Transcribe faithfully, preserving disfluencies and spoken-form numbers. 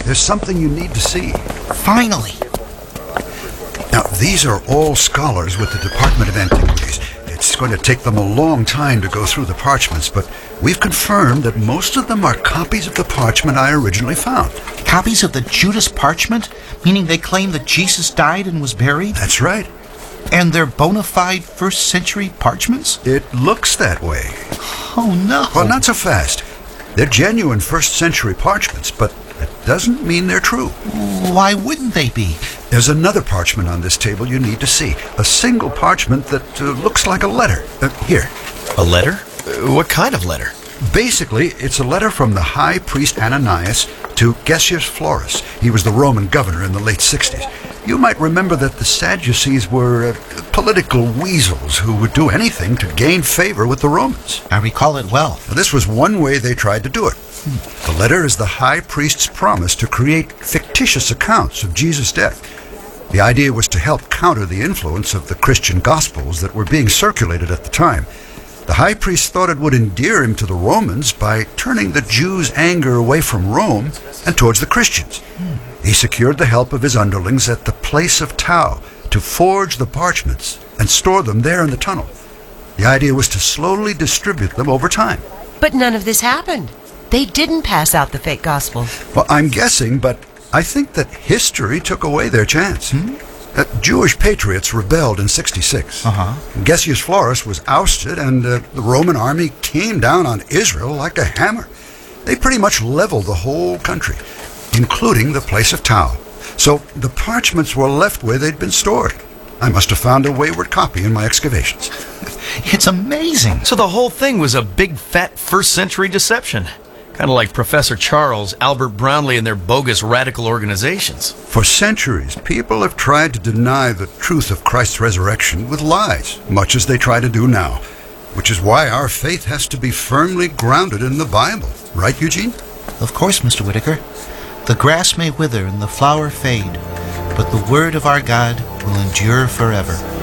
there's something you need to see. Finally. Now, these are all scholars with the Department of Antiquities. It's going to take them a long time to go through the parchments, but we've confirmed that most of them are copies of the parchment I originally found. Copies of the Judas parchment? Meaning they claim that Jesus died and was buried? That's right. And they're bona fide first century parchments? It looks that way. Oh, no. Well, not so fast. They're genuine first century parchments, but that doesn't mean they're true. Why wouldn't they be? There's another parchment on this table you need to see. A single parchment that uh, looks like a letter. Uh, here. A letter? Uh, what kind of letter? Basically, it's a letter from the high priest Ananias to Gessius Florus. He was the Roman governor in the late sixties. You might remember that the Sadducees were uh, political weasels who would do anything to gain favor with the Romans. I recall it well. Now, this was one way they tried to do it. Hmm. The letter is the high priest's promise to create fictitious accounts of Jesus' death. The idea was to help counter the influence of the Christian Gospels that were being circulated at the time. The high priest thought it would endear him to the Romans by turning the Jews' anger away from Rome and towards the Christians. Hmm. He secured the help of his underlings at the place of Tau to forge the parchments and store them there in the tunnel. The idea was to slowly distribute them over time. But none of this happened. They didn't pass out the fake gospel. Well, I'm guessing, but I think that history took away their chance. Hmm? Uh, Jewish patriots rebelled in sixty-six. Uh-huh. Gessius Florus was ousted, and uh, the Roman army came down on Israel like a hammer. They pretty much leveled the whole country, including the place of Tau. So the parchments were left where they'd been stored. I must have found a wayward copy in my excavations. It's amazing. So the whole thing was a big, fat first century deception. Kind of like Professor Charles, Albert Brownlee, and their bogus radical organizations. For centuries, people have tried to deny the truth of Christ's resurrection with lies, much as they try to do now, which is why our faith has to be firmly grounded in the Bible. Right, Eugene? Of course, Mister Whitaker. The grass may wither and the flower fade, but the word of our God will endure forever.